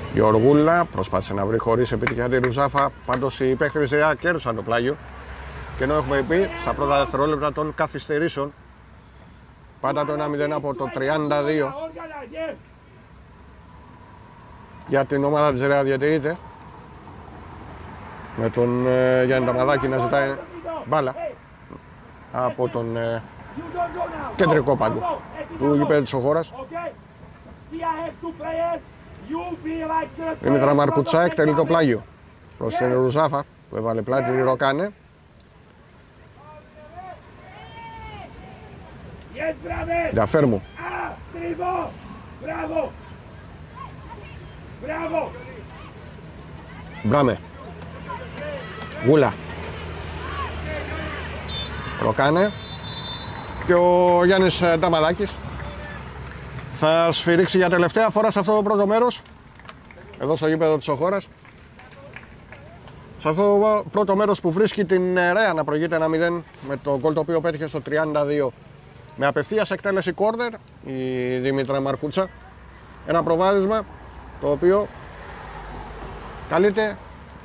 Γεωργούλα προσπάθησε να βρει χωρίς επιτυχία τη Ρουζάφα. Πάντως οι παίκτες της ΡΕΑ κέρδισαν το πλάγιο. Και ενώ έχουμε πει στα πρώτα δευτερόλεπτα των καθυστερήσεων, πάντα το 1-0 από το 32 για την ομάδα της ΡΕΑ διατηρείται. Με τον Γιάννη Ταμαδάκη να ζητάει μπάλα από τον κεντρικό πάγκο του γηπέδου της Οχώρας. Δήμητρα Μαρκουτσά εκτελεί το πλάγιο προς την Ρουζάφα που έβαλε πλάτη τη Ροκάνε. Διαφέρμου. Μπράμε. Γούλα. Ροκάνε. Και ο Γιάννης Ταμαδάκης θα σφυρίξει για τελευταία φορά σε αυτό το πρώτο μέρος. Εδώ στο γήπεδο της Οχώρας. Σε αυτό το πρώτο μέρος που βρίσκει την ΡΕΑ να προηγείται 1-0 με το γκολ το οποίο πέτυχε στο 32 με απευθείας εκτέλεση κόρνερ η Δήμητρα Μαρκούτσα. Ένα προβάδισμα το οποίο καλείται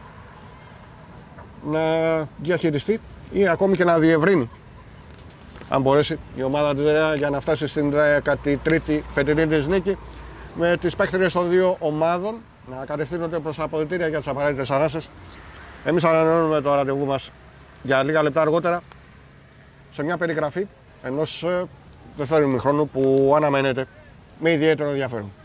να διαχειριστεί ή ακόμη και να διευρύνει, αν μπορέσει, η ομάδα της ΡΕΑ για να φτάσει στην 13η φετινή της νίκη, με τις παίκτριες των δύο ομάδων να κατευθύνονται προς τα αποδυτήρια για τις απαραίτητες ανάσες. Εμείς ανανεώνουμε το ραντεβού μας για λίγα λεπτά αργότερα σε μια περιγραφή ενός δευτερόλεπτου χρόνου που αναμένεται με ιδιαίτερο ενδιαφέρον.